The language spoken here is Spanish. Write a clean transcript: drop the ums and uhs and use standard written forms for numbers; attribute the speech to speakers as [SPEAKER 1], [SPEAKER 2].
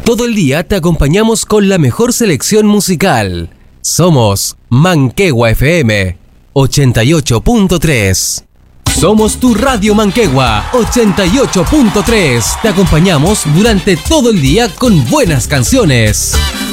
[SPEAKER 1] Todo el día te acompañamos con la mejor selección musical. Somos Manquehua FM 88.3. Somos tu Radio Manquehua 88.3. Te acompañamos durante todo el día con buenas canciones.